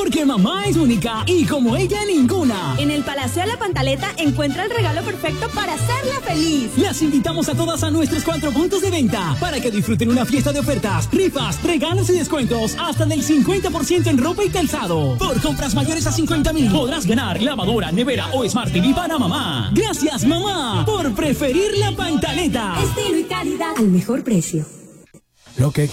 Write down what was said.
porque mamá es única y como ella ninguna. En el Palacio de la Pantaleta encuentra el regalo perfecto para hacerla feliz. Las invitamos a todas a nuestros 4 puntos de venta para que disfruten una fiesta de ofertas, rifas, regalos y descuentos hasta del 50% en ropa y calzado. Por compras mayores a 50,000 podrás ganar lavadora, nevera o Smart TV para mamá. Gracias, mamá, por preferir la Pantaleta. Estilo y calidad al mejor precio. Lo que